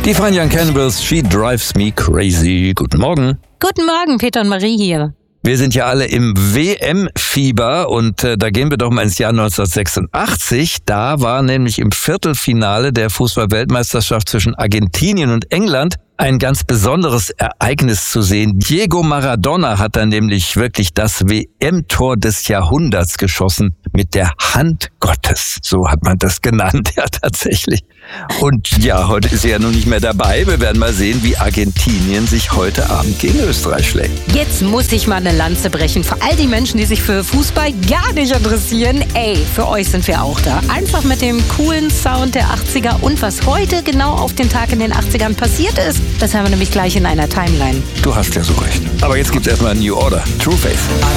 Die Fine Young Cannibals, She Drives Me Crazy. Guten Morgen. Guten Morgen, Peter und Marie hier. Wir sind ja alle im WM-Fieber und da gehen wir doch mal ins Jahr 1986. Da war nämlich im Viertelfinale der Fußball-Weltmeisterschaft zwischen Argentinien und England ein ganz besonderes Ereignis zu sehen. Diego Maradona hat dann nämlich wirklich das WM-Tor des Jahrhunderts geschossen mit der Hand Gottes. So hat man das genannt, ja tatsächlich. Und ja, heute ist er ja nun nicht mehr dabei. Wir werden mal sehen, wie Argentinien sich heute Abend gegen Österreich schlägt. Jetzt muss ich mal eine Lanze brechen. Für all die Menschen, die sich für Fußball gar nicht interessieren. Ey, für euch sind wir auch da. Einfach mit dem coolen Sound der 80er und was heute genau auf den Tag in den 80ern passiert ist. Das haben wir nämlich gleich in einer Timeline. Du hast ja so recht. Aber jetzt gibt's erstmal New Order. True Faith.